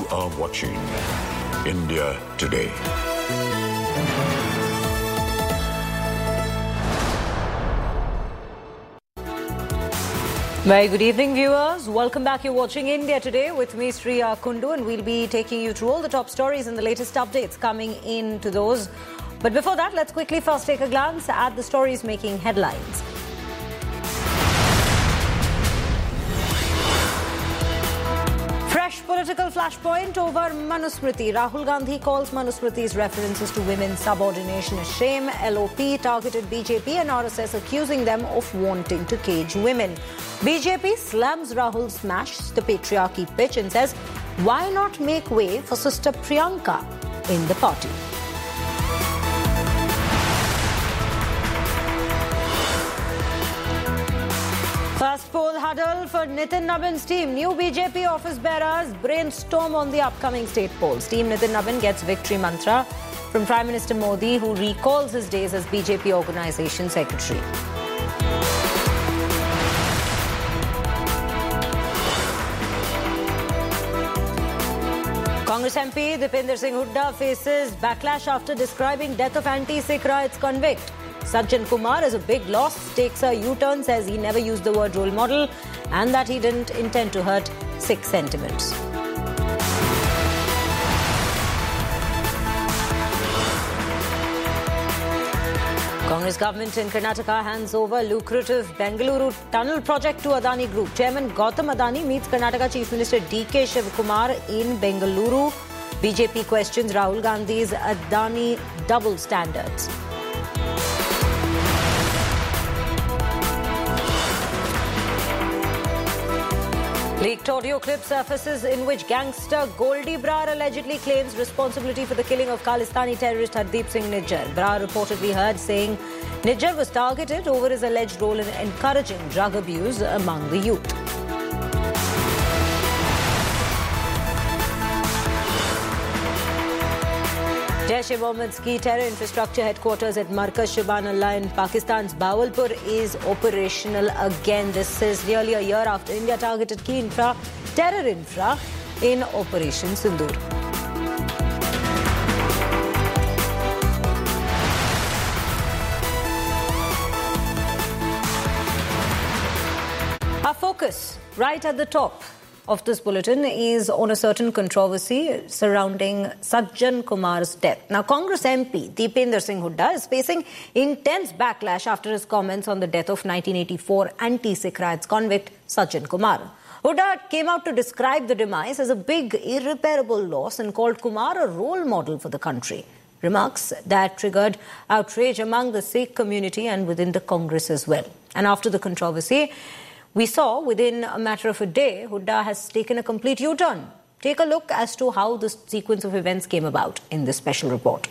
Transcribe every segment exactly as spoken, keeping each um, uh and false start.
are watching India Today. Very good evening, viewers. Welcome back. You're watching India Today with me, Sriya Kundu, and we'll be taking you through all the top stories and the latest updates coming in to those. But before that, let's quickly first take a glance at the stories making headlines. Fresh political flashpoint over Manusmriti. Rahul Gandhi calls Manusmriti's references to women's subordination a shame. L O P targeted B J P and R S S accusing them of wanting to cage women. B J P slams Rahul's smash the patriarchy pitch and says, why not make way for Sister Priyanka in the party? First poll huddle for Nitin Nabin's team. New B J P office bearers brainstorm on the upcoming state polls. Team Nitin Nabin gets victory mantra from Prime Minister Modi, who recalls his days as B J P Organisation Secretary. Congress M P Dipinder Singh Hooda faces backlash after describing death of anti-Sikh riots convict. Sajjan Kumar is a big loss, takes a U-turn, says he never used the word role model and that he didn't intend to hurt Sikh sentiments. Congress government in Karnataka hands over lucrative Bengaluru tunnel project to Adani Group. Chairman Gautam Adani meets Karnataka Chief Minister D K Shivakumar in Bengaluru. B J P questions Rahul Gandhi's Adani double standards. Leaked audio clip surfaces in which gangster Goldie Brar allegedly claims responsibility for the killing of Khalistani terrorist Hardeep Singh Nijjar. Brar reportedly heard saying Nijjar was targeted over his alleged role in encouraging drug abuse among the youth. Jaish-e-Mohammed's key terror infrastructure headquarters at Markaz Shibhan-Ullah in Pakistan's Bahawalpur is operational again. This is nearly a year after India targeted key infra, terror infra in Operation Sindoor. Our focus right at the top of this bulletin is on a certain controversy surrounding Sajjan Kumar's death. Now, Congress M P Dipinder Singh Hooda is facing intense backlash after his comments on the death of nineteen eighty-four anti-Sikh riots convict Sajjan Kumar. Hooda came out to describe the demise as a big, irreparable loss and called Kumar a role model for the country. Remarks that triggered outrage among the Sikh community and within the Congress as well. And after the controversy, we saw within a matter of a day, Hooda has taken a complete U-turn. Take a look as to how this sequence of events came about in this special report.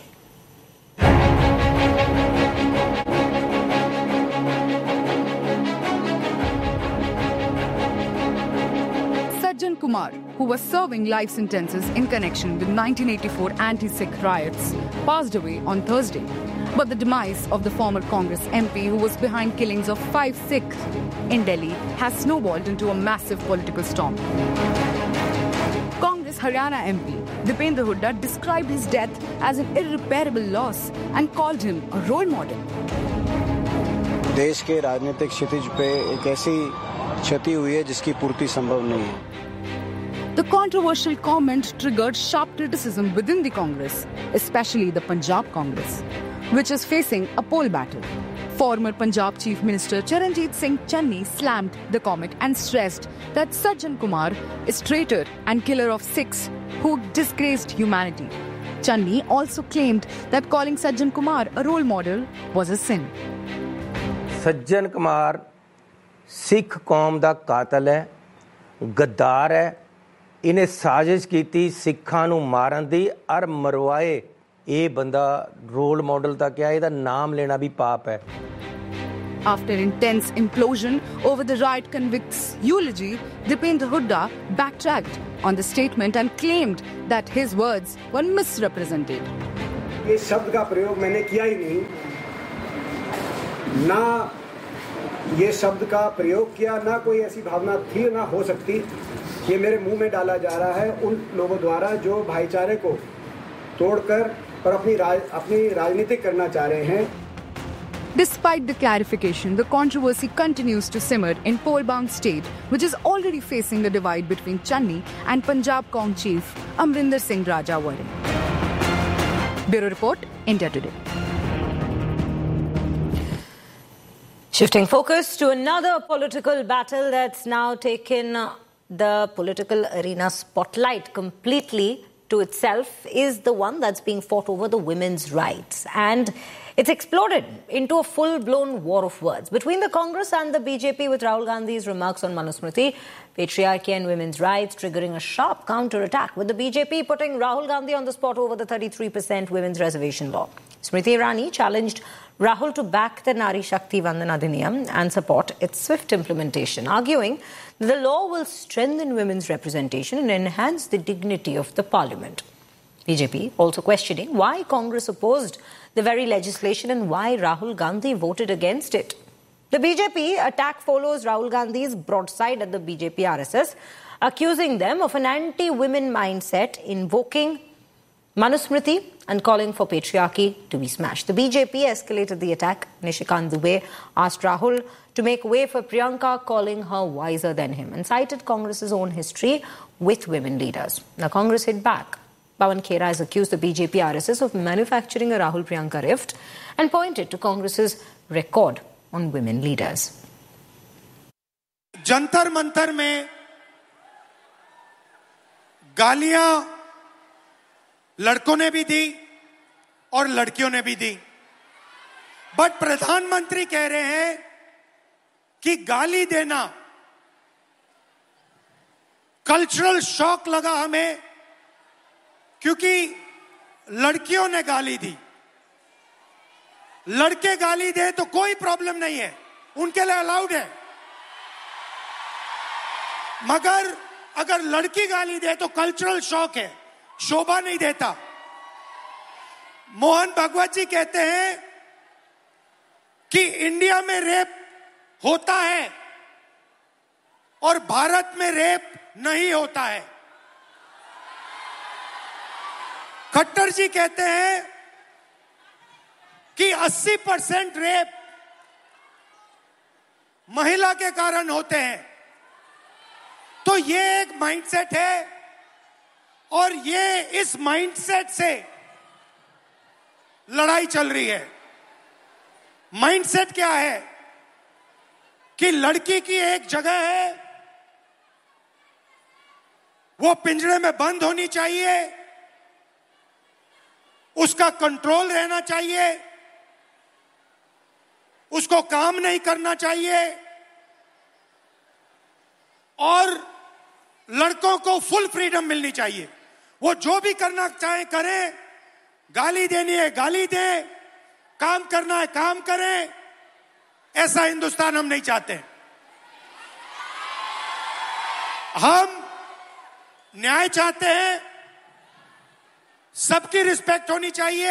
Sajjan Kumar, who was serving life sentences in connection with nineteen eighty-four anti-Sikh riots, passed away on Thursday. But the demise of the former Congress M P who was behind killings of five Sikhs in Delhi has snowballed into a massive political storm. Congress Haryana M P Dipinder Hooda described his death as an irreparable loss and called him a role model. देश के राजनीतिक क्षितिज पे एक ऐसी क्षति हुई है जिसकी पूर्ति संभव नहीं है. The controversial comment triggered sharp criticism within the Congress, especially the Punjab Congress, which is facing a poll battle. Former Punjab Chief Minister Charanjit Singh Channi slammed the comment and stressed that Sajjan Kumar is traitor and killer of Sikhs who disgraced humanity. Channi also claimed that calling Sajjan Kumar a role model was a sin. Sajjan Kumar Sikh कौम दा कातल है, गद्दार है, इन्हें साजिश की थी सिखां नूं मारन दी और मरवाए. ये बंदा रोल मॉडल दा क्या है, नाम लेना भी पाप है. After intense implosion over the riot convict's eulogy, Dipinder Hooda backtracked on the statement and claimed that his words were misrepresented. ये शब्द का प्रयोग मैंने किया ही नहीं, ना ये शब्द का प्रयोग किया, ना कोई ऐसी भावना थी, ना हो सकती. ये मेरे मुंह में डाला जा रहा है उन लोगों द्वारा जो भाईचारे को तोड़कर और अपनी राज, अपनी राजनीति करना चाह रहे हैं। Despite the clarification, the controversy continues to simmer in poll-bound state, which is already facing a divide between Channi and Punjab Cong chief Amrinder Singh Rajawari. Bureau Report, India Today. Shifting focus to another political battle that's now taken the political arena spotlight completely to itself is the one that's being fought over the women's rights. And it's exploded into a full-blown war of words between the Congress and the B J P, with Rahul Gandhi's remarks on Manusmriti, patriarchy and women's rights triggering a sharp counter-attack, with the B J P putting Rahul Gandhi on the spot over the thirty-three percent women's reservation law. Smriti Irani challenged Rahul to back the Nari Shakti Vandan Adhiniyam and support its swift implementation, arguing that the law will strengthen women's representation and enhance the dignity of the parliament. B J P also questioning why Congress opposed the very legislation and why Rahul Gandhi voted against it. The B J P attack follows Rahul Gandhi's broadside at the B J P R S S, accusing them of an anti-women mindset, invoking Manusmriti and calling for patriarchy to be smashed. The B J P escalated the attack. Nishikant Dubey asked Rahul to make way for Priyanka, calling her wiser than him, and cited Congress's own history with women leaders. Now Congress hit back. Pawan Khera has accused the B J P R S S of manufacturing a Rahul Priyanka rift and pointed to Congress's record on women leaders. Jantar Mantar में गालियां लड़कों ने भी दी और लड़कियों ने भी दी, but प्रधानमंत्री कह रहे हैं कि गाली देना कल्चरल शॉक लगा हमें क्योंकि लड़कियों ने गाली दी। लड़के गाली दे तो कोई प्रॉब्लम नहीं है, उनके लिए अलाउड है, मगर अगर लड़की गाली दे तो कल्चरल शॉक है, शोभा नहीं देता। मोहन भागवत जी कहते हैं कि इंडिया में रेप होता है और भारत में रेप नहीं होता है। खट्टर जी कहते हैं कि अस्सी परसेंट रेप महिला के कारण होते हैं। तो ये एक माइंडसेट है और ये इस माइंडसेट से लड़ाई चल रही है। माइंडसेट क्या है कि लड़की की एक जगह है, वो पिंजरे में बंद होनी चाहिए, उसका कंट्रोल रहना चाहिए, उसको काम नहीं करना चाहिए और लड़कों को फुल फ्रीडम मिलनी चाहिए। वो जो भी करना चाहे करें, गाली देनी है गाली दें, काम करना है काम करें। ऐसा हिंदुस्तान हम नहीं चाहते। हम न्याय चाहते हैं, सबकी रिस्पेक्ट होनी चाहिए,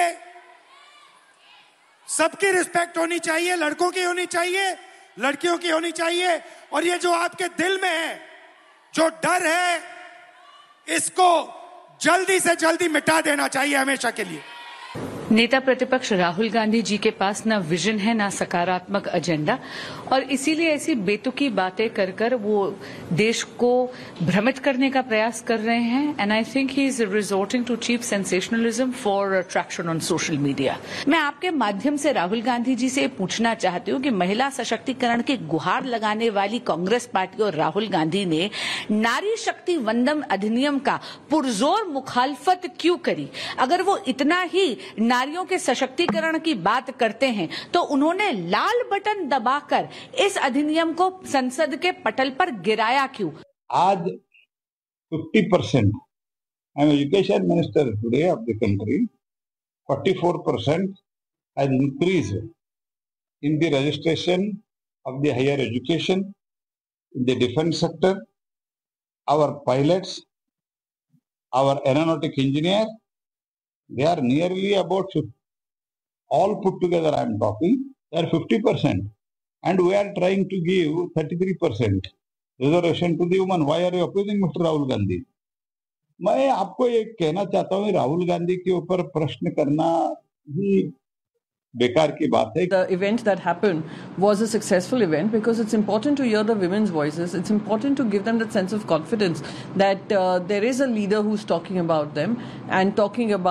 सबकी रिस्पेक्ट होनी चाहिए, लड़कों की होनी चाहिए, लड़कियों की होनी चाहिए। और ये जो आपके दिल में है, जो डर है, इसको जल्दी से जल्दी मिटा देना चाहिए हमेशा के लिए। नेता प्रतिपक्ष राहुल गांधी जी के पास ना विजन है ना सकारात्मक एजेंडा, और इसीलिए ऐसी बेतुकी बातें कर कर वो देश को भ्रमित करने का प्रयास कर रहे हैं। And I think he is resorting to cheap sensationalism for traction on social media. मैं आपके माध्यम से राहुल गांधी जी से पूछना चाहती हूँ कि महिला सशक्तिकरण की गुहार लगाने वाली कांग्रेस पार्टी और राहुल गांधी ने नारी शक्ति वंदन अधिनियम का पुरजोर मुखालफत क्यों करी? अगर वो इतना ही नारियों के सशक्तिकरण की बात करते हैं तो उन्होंने लाल बटन दबाकर इस अधिनियम को संसद के पटल पर गिराया क्यों? आज fifty percent, I am education minister today of the country, forty-four percent has increased in the registration of the higher education, in the defense sector, our pilots, our aeronautic engineer, they are nearly about all put together. I am talking, they are fifty percent, and we are trying to give thirty-three percent. reservation to the women. Why are you opposing Mister Rahul Gandhi? मैं आपको ये कहना चाहता हूँ राहुल गांधी के ऊपर प्रश्न करना ही बेकार की बात है. The event that happened was a successful event because it's important to hear the women's voices. It's important to give them that sense of confidence that uh, there is a leader who's talking about them and talking about